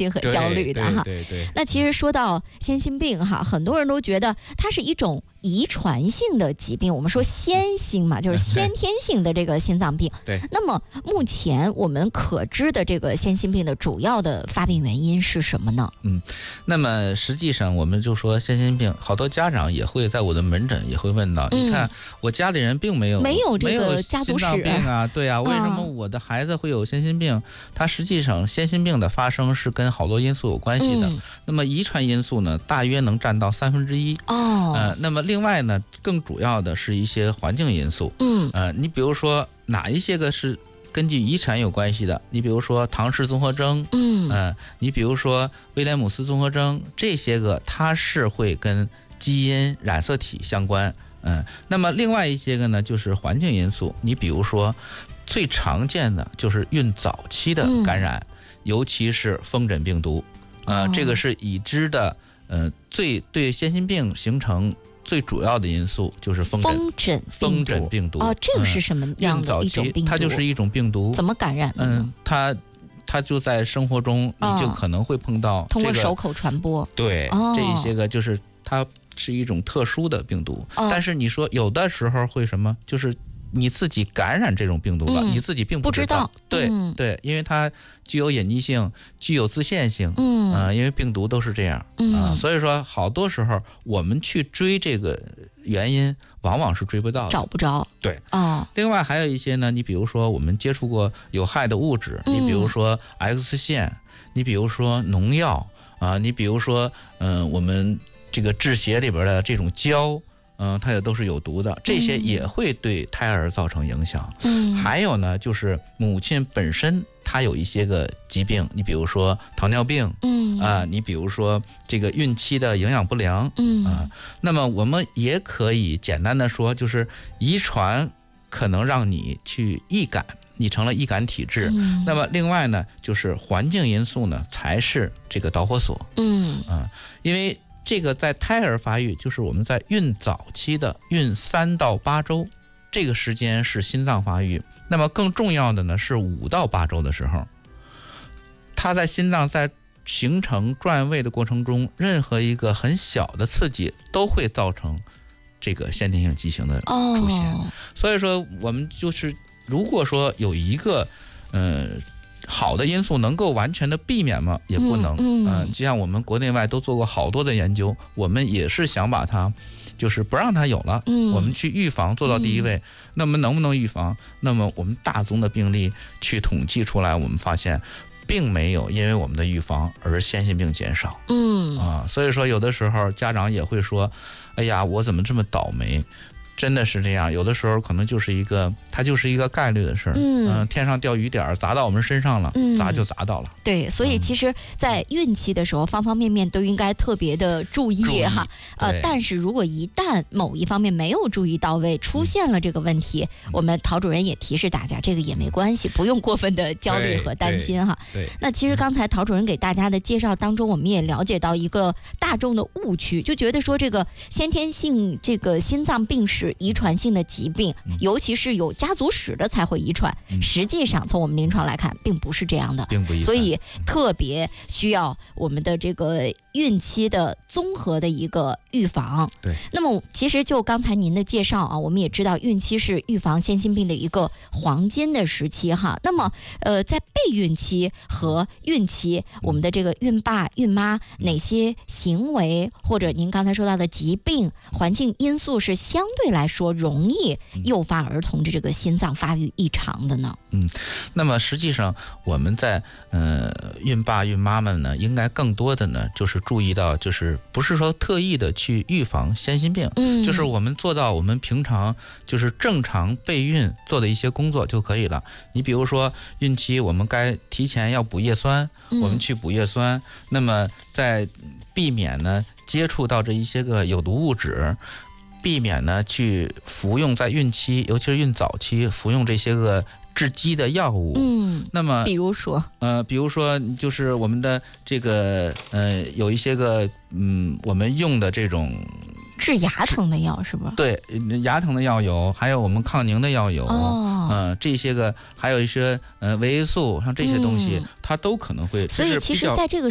心和焦虑的哈。 对。 那其实说到先心病哈，很多人都觉得它是一种遗传性的疾病，我们说先心嘛，就是先天性的这个心脏病。 对。 那么目前我们可知的这个先心病的主要的发病原因是什么呢？ 那么实际上我们就说先心病，好多家长也会在我的门诊也会问到，你看我家里人并没有这个家族史心脏病啊，对啊，为什么我的孩子会有先心病？它实际上先心病的发生是跟好多因素有关系的。那么遗传因素呢，大约能占到1/3。那么另外呢，更主要的是一些环境因素。你比如说哪一些个是根据遗传有关系的？你比如说唐氏综合征，你比如说威廉姆斯综合征，这些个它是会跟基因染色体相关。那么另外一些个呢，就是环境因素。你比如说最常见的就是孕早期的感染，尤其是风疹病毒。这个是已知的，最对先心病形成最主要的因素就是风疹病毒。 这个是什么样的一种病毒？ 它就是一种病毒。 怎么感染的呢？ 它就在生活中，你就可能会碰到、 通过手口传播。 对，这一些个就是它是一种特殊的病毒。但是你说有的时候会什么？就是你自己感染这种病毒了，你自己并不知道。对，因为它具有隐匿性，具有自限性。因为病毒都是这样。所以说好多时候我们去追这个原因，往往是追不到的， 找不着。 对。另外还有一些呢，你比如说我们接触过有害的物质，你比如说 X 线，你比如说农药你比如说我们这个制鞋里边的这种胶。它也都是有毒的，这些也会对胎儿造成影响。还有呢，就是母亲本身她有一些个疾病，你比如说糖尿病，你比如说这个孕期的营养不良，那么我们也可以简单的说，就是遗传可能让你去易感，你成了易感体质。那么另外呢，就是环境因素呢，才是这个导火索。因为这个在胎儿发育，就是我们在孕早期的孕3到8周，这个时间是心脏发育。那么更重要的呢，是5到8周的时候，它在心脏在形成转位的过程中，任何一个很小的刺激都会造成这个先天性畸形的出现。所以说我们就是如果说有一个好的因素能够完全的避免吗？也不能。就像我们国内外都做过好多的研究，我们也是想把它就是不让它有了。我们去预防做到第一位。那么能不能预防？那么我们大宗的病例去统计出来，我们发现并没有因为我们的预防而先心病减少。所以说有的时候家长也会说，哎呀，我怎么这么倒霉？真的是这样，有的时候可能就是它就是一个概率的事儿。天上掉雨点砸到我们身上了，砸就砸到了。 对，所以其实在孕期的时候，方方面面都应该特别的注意哈。但是如果一旦某一方面没有注意到位，出现了这个问题，我们陶主任也提示大家，这个也没关系，不用过分的焦虑和担心哈。 对。 那其实刚才陶主任给大家的介绍当中，我们也了解到一个大众的误区，就觉得说这个先天性这个心脏病是遗传性的疾病，尤其是有家族史的才会遗传。实际上从我们临床来看，并不是这样的， 并不遗传。 所以特别需要我们的这个孕期的综合的一个预防。 对。 那么其实就刚才您的介绍我们也知道孕期是预防先心病的一个黄金的时期哈。那么在备孕期和孕期，我们的这个孕爸孕妈哪些行为或者您刚才说到的疾病环境因素是相对来说容易诱发儿童的这个心脏发育异常的呢？ 那么实际上我们在孕爸孕妈们呢，应该更多的呢就是注意到，就是不是说特意的去预防先心病，就是我们做到我们平常就是正常备孕做的一些工作就可以了。你比如说孕期我们该提前要补叶酸，我们去补叶酸。那么在避免呢接触到这一些个有毒物质，避免呢去服用在孕期，尤其是孕早期服用这些个致畸的药物。那么比如说就是我们的这个有一些个我们用的这种治牙疼的药是吧？ 对，牙疼的药有，还有我们抗凝的药有。这些个还有一些维 A 素，像这些东西它都可能会。 所以其实在这个